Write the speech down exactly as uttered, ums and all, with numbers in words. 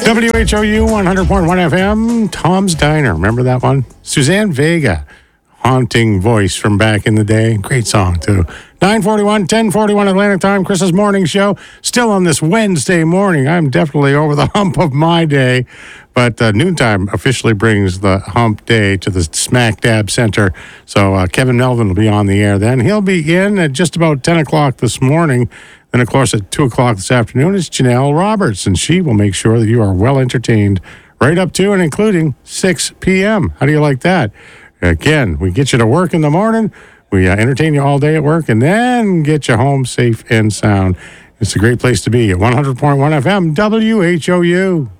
W H O U one hundred point one F M, Tom's Diner. Remember that one? Suzanne Vega, haunting voice from back in the day. Great song, too. nine forty-one, ten forty-one Atlantic Time, Chris's Morning Show. Still on this Wednesday morning. I'm definitely over the hump of my day. But uh, noontime officially brings the hump day to the smack dab center. So uh, Kevin Melvin will be on the air then. He'll be in at just about ten o'clock this morning. Then, of course, at two o'clock this afternoon is Janelle Roberts, and she will make sure that you are well entertained right up to and including six p.m. How do you like that? Again, we get you to work in the morning, we uh, entertain you all day at work, and then get you home safe and sound. It's a great place to be at one hundred point one F M, W H O U.